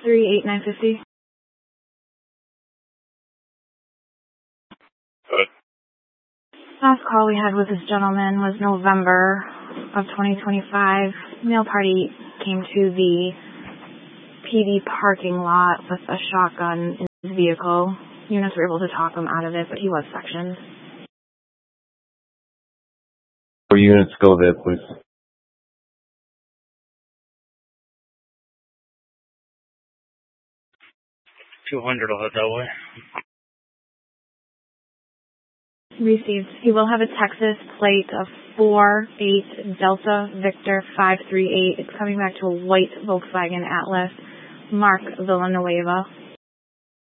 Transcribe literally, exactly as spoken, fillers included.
three eight nine five zero. Good. Last call we had with this gentleman was November of twenty twenty-five. Male party came to the P D parking lot with a shotgun in his vehicle. Units were able to talk him out of it, but he was sectioned. Four units go there, please. two hundred will head that way. Received. He will have a Texas plate of four eight Delta Victor five three eight. It's coming back to a white Volkswagen Atlas, Mark Villanueva.